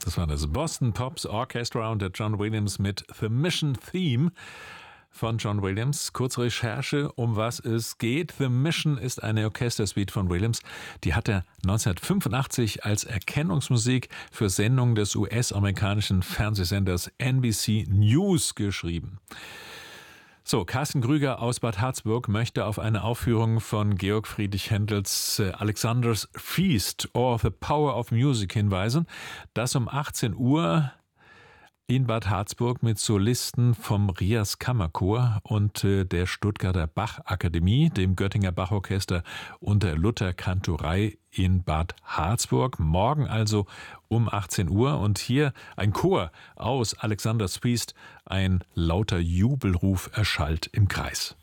Das war das Boston Pops Orchestra und der John Williams mit The Mission Theme von John Williams. Kurze Recherche, um was es geht. The Mission ist eine Orchestersuite von Williams. Die hat er 1985 als Erkennungsmusik für Sendungen des US-amerikanischen Fernsehsenders NBC News geschrieben. So, Carsten Krüger aus Bad Harzburg möchte auf eine Aufführung von Georg Friedrich Händels Alexander's Feast or The Power of Music hinweisen. Das um 18 Uhr in Bad Harzburg mit Solisten vom Rias Kammerchor und der Stuttgarter Bachakademie, dem Göttinger Bachorchester und der Luther Kantorei in Bad Harzburg. Morgen also um 18 Uhr und hier ein Chor aus Alexander's Feast. Ein lauter Jubelruf erschallt im Kreis.